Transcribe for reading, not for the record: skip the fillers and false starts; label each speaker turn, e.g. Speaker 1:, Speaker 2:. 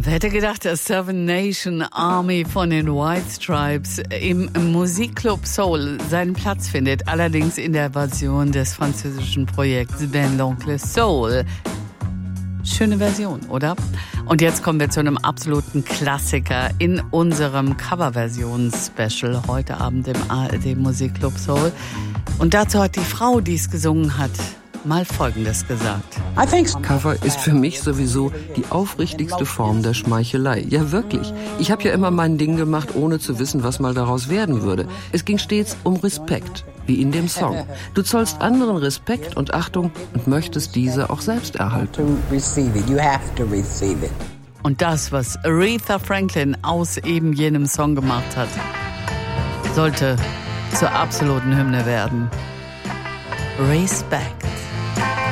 Speaker 1: Wer hätte gedacht, dass Seven Nation Army von den White Stripes im Musikclub Soul seinen Platz findet, allerdings in der Version des französischen Projekts Ben l'Oncle Soul. Schöne Version, oder? Und jetzt kommen wir zu einem absoluten Klassiker in unserem Coverversions-Special heute Abend im ARD Musikclub Soul. Und dazu hat die Frau, die es gesungen hat, mal Folgendes gesagt.
Speaker 2: Cover ist für mich sowieso die aufrichtigste Form der Schmeichelei. Ja, wirklich. Ich habe ja immer mein Ding gemacht, ohne zu wissen, was mal daraus werden würde. Es ging stets um Respekt, wie in dem Song. Du zollst anderen Respekt und Achtung und möchtest diese auch selbst erhalten.
Speaker 1: Und das, was Aretha Franklin aus eben jenem Song gemacht hat, sollte zur absoluten Hymne werden. Respect.